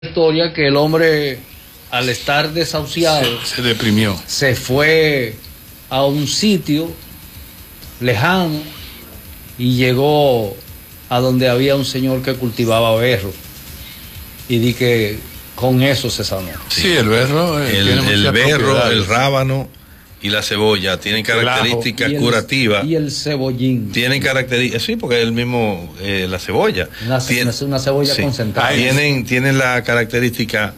Historia que el hombre, al estar desahuciado, se deprimió, se fue a un sitio lejano y llegó a donde había un señor que cultivaba berro y di que con eso se sanó. Sí, el berro, el berro, el rábano y la cebolla tienen características curativas. Y el cebollín. Tienen características, sí, porque es el mismo, la cebolla. Una cebolla sí, concentrada. Tienen la característica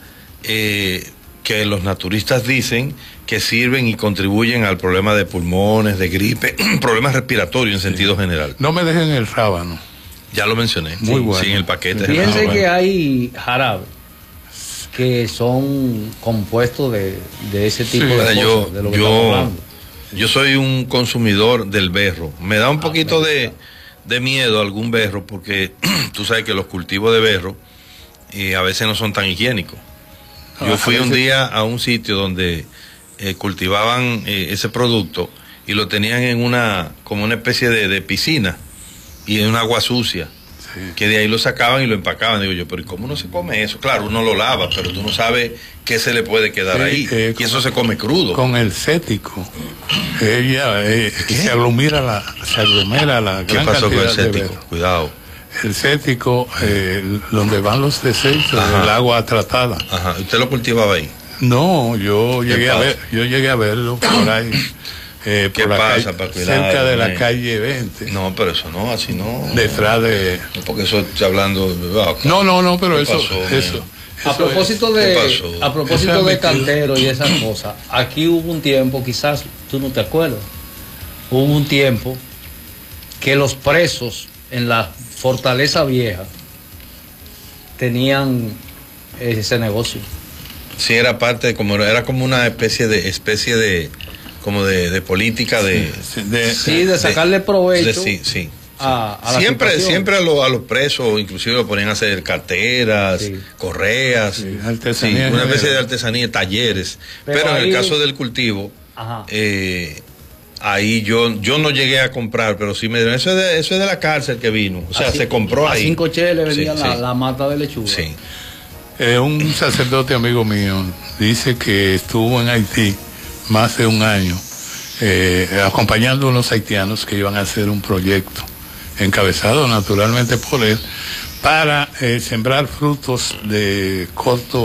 que los naturistas dicen que sirven y contribuyen al problema de pulmones, de gripe, problemas respiratorios en sentido general. No me dejen el rábano. Ya lo mencioné. Muy bueno. Sí, en el paquete. Fíjense que hay jarabe que son compuestos de ese tipo de cosas, de lo que estamos hablando. Yo soy un consumidor del berro. Me da un poquito de miedo algún berro porque tú sabes que los cultivos de berro a veces no son tan higiénicos. Yo fui un día a un sitio donde cultivaban ese producto y lo tenían como una especie de piscina y en un agua sucia. Sí. Que de ahí lo sacaban y lo empacaban. Digo yo, pero ¿y cómo no se come eso? Claro, uno lo lava, pero tú no sabes qué se le puede quedar ahí. Y eso se come crudo. Con el cético, ella se aglomera la ¿Qué gran pasó con el cantidad cético? Cuidado. El cético, donde van los desechos del agua tratada. Ajá. ¿Usted lo cultivaba ahí? No, yo llegué a verlo por ahí. ¿Qué pasa para cuidar? Cerca de la calle 20. No, pero eso no, así no. Detrás de. No, porque eso está hablando. No, pero eso. A propósito de cantero y esas cosas, aquí hubo un tiempo, quizás tú no te acuerdas, hubo un tiempo que los presos en la Fortaleza Vieja tenían ese negocio. Sí, era parte, era como una especie de como de política de sacarle provecho. Sí. A siempre a los presos, inclusive lo ponían a hacer carteras, correas, una especie de artesanía, talleres. Pero en el caso del cultivo, ahí yo no llegué a comprar, pero sí me dieron. Eso es de la cárcel que vino. O sea, se compró ahí. A 5 cheles vendían la mata de lechuga. Sí. Un sacerdote amigo mío dice que estuvo en Haití más de un año acompañando a unos haitianos que iban a hacer un proyecto encabezado naturalmente por él para sembrar frutos de corta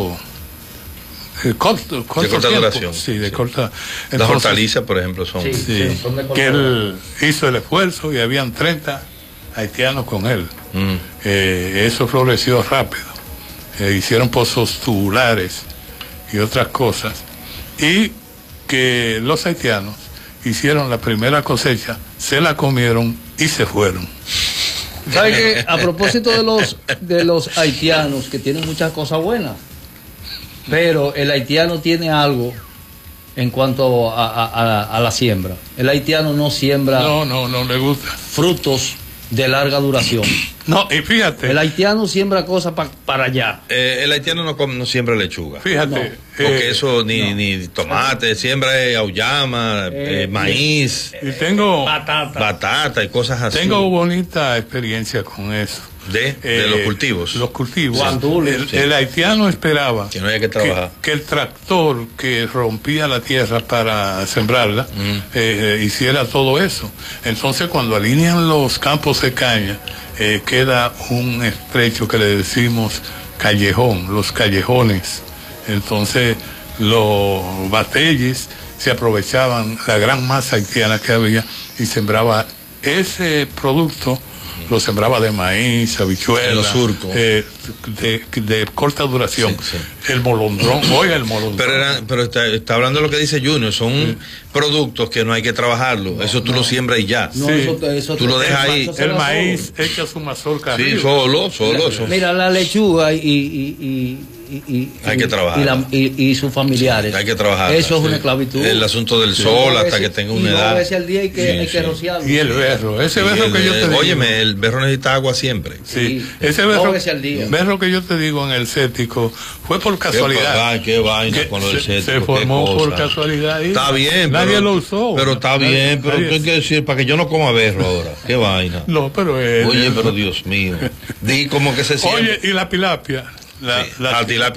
duración. Las hortalizas, por ejemplo, son que él hizo el esfuerzo y habían 30 haitianos con él. Eso floreció rápido. Hicieron pozos tubulares y otras cosas, y que los haitianos hicieron la primera cosecha, se la comieron y se fueron. ¿Sabe que a propósito de los haitianos, que tienen muchas cosas buenas, pero el haitiano tiene algo en cuanto a la siembra? El haitiano no siembra no le gusta frutos de larga duración. No, y fíjate, el haitiano siembra cosas para allá. El haitiano no siembra lechuga. Fíjate, porque eso ni tomate, siembra auyama, maíz, y tengo batata y cosas así. Tengo bonita experiencia con eso. De los cultivos. Los cultivos. Sí. El haitiano esperaba que no haya que trabajar. Que el tractor que rompía la tierra para sembrarla hiciera todo eso. Entonces, cuando alinean los campos de caña, queda un estrecho que le decimos callejón, los callejones. Entonces, los batelles se aprovechaban la gran masa haitiana que había y sembraba ese producto. Lo sembraba de maíz, habichuelas, los surcos. De corta duración. Sí. El molondrón, el molondrón. Pero está hablando de lo que dice Junior, son productos que no hay que trabajarlo, eso tú lo siembras y ya. No, eso tú lo dejas ahí. El maíz echa su mazorca. Sí, solo. Mira, la lechuga hay que trabajar. Y sus familiares. Hay que trabajar. Eso es una esclavitud. El asunto del sol hasta que tenga una edad. 2 veces al día hay que rociarlo. Y el berro, ese berro que yo te digo. Óyeme, el berro necesita agua siempre. Sí, ese berro, 2 veces al día. Berro que yo te digo en el cético fue por casualidad. Qué vaina con lo del cético. Se formó por casualidad. Está bien. Nadie lo usó. Pero está bien, pero ¿qué hay que decir? Para que yo no coma berro ahora. Qué vaina. No, pero Oye, pero Dios mío. Di como que se siente. Oye, y la tilapia. la tilapia